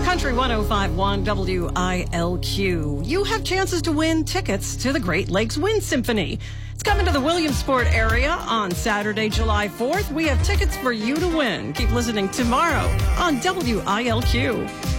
Country 105.1 WILQ. You have chances to win tickets to the Great Lakes Wind Symphony. It's coming to the Williamsport area on Saturday, July 4th. We have tickets for you to win. Keep listening tomorrow on WILQ.